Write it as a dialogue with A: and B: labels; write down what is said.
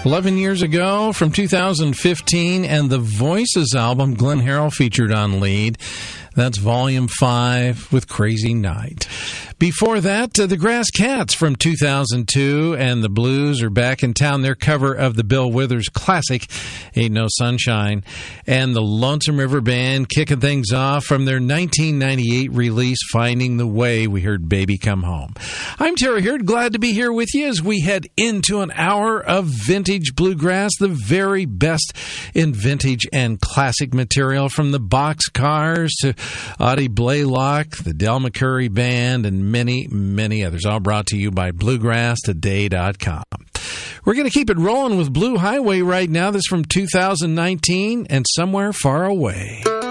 A: 11 years ago from 2015, and the Voices album Glenn Harrell featured on lead. That's Volume 5 with Crazy Night. Before that, the Grass Cats from 2002, and the Blues are back in town. Their cover of the Bill Withers classic, Ain't No Sunshine. And the Lonesome River Band kicking things off from their 1998 release, Finding the Way. We heard Baby Come Home. I'm Terry Hurd, glad to be here with you as we head into an hour of vintage bluegrass, the very best in vintage and classic material, from the Boxcars to Audie Blaylock, the Del McCoury Band, and many, many others, all brought to you by BluegrassToday.com. We're going to keep it rolling with Blue Highway right now. This is from 2019 and Somewhere Far Away.